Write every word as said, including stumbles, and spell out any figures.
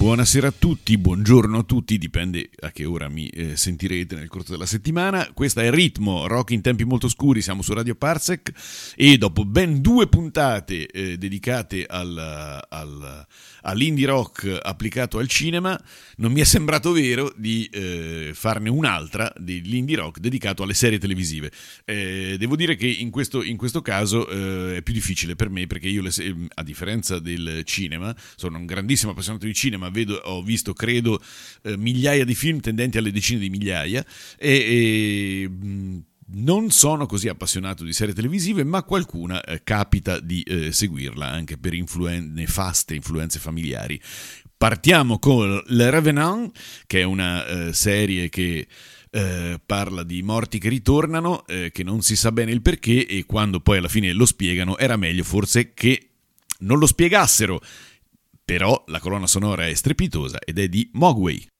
Buonasera a tutti, buongiorno a tutti, dipende a che ora mi eh, sentirete nel corso della settimana. Questa è Ritmo, rock in tempi molto scuri, siamo su Radio Parsec e dopo ben due puntate eh, dedicate al, al, all'indie rock applicato al cinema, non mi è sembrato vero di eh, farne un'altra dell'indie rock dedicato alle serie televisive. Eh, devo dire che in questo, in questo caso eh, è più difficile per me, perché io, le, a differenza del cinema, sono un grandissimo appassionato di cinema, vedo, ho visto credo eh, migliaia di film tendenti alle decine di migliaia e, e mh, non sono così appassionato di serie televisive, ma qualcuna eh, capita di eh, seguirla anche per influen- nefaste influenze familiari. Partiamo con Le Revenant, che è una eh, serie che eh, parla di morti che ritornano, eh, che non si sa bene il perché, e quando poi alla fine lo spiegano era meglio forse che non lo spiegassero. Però la colonna sonora è strepitosa ed è di Mogwai.